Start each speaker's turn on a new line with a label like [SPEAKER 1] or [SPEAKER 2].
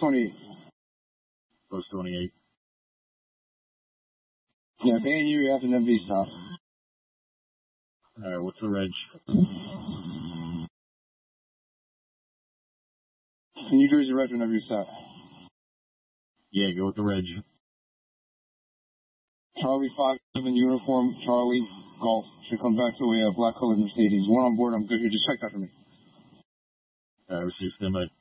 [SPEAKER 1] 28.
[SPEAKER 2] Post 28.
[SPEAKER 1] Yeah, paying you after an MV stop.
[SPEAKER 2] Alright, what's the reg?
[SPEAKER 1] New Jersey Red whenever you stop.
[SPEAKER 2] Yeah, go with the reg.
[SPEAKER 1] Charlie 5-7 uniform, Charlie Golf. Should come back to a black colored Mercedes. One on board, I'm good here. Just check that for me.
[SPEAKER 2] Alright, receive standby.